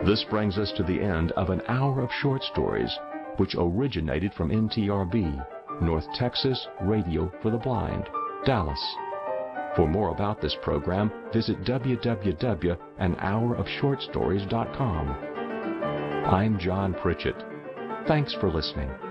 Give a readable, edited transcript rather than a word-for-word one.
This brings us to the end of an hour of short stories, which originated from NTRB, North Texas Radio for the Blind, Dallas. For more about this program, visit www.anhourofshortstories.com. I'm John Pritchett. Thanks for listening.